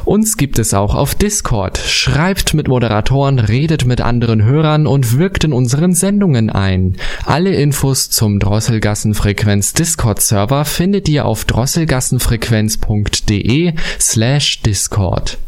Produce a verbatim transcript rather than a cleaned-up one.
Uns gibt es auch auf Discord. Schreibt mit Moderatoren, redet mit anderen Hörern und wirkt in unseren Sendungen ein. Alle Infos zum Drosselgassenfrequenz Discord-Server findet ihr auf drosselgassenfrequenz punkt de slash Discord.